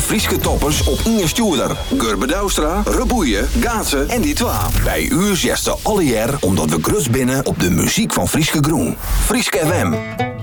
Frieske toppers op Inge Stuurder, Gurbe Douwstra, Reboeien, Gaatsen en die twa. Bij u zesde alle jaar omdat we grus binnen op de muziek van Frieske Groen. Frieske FM.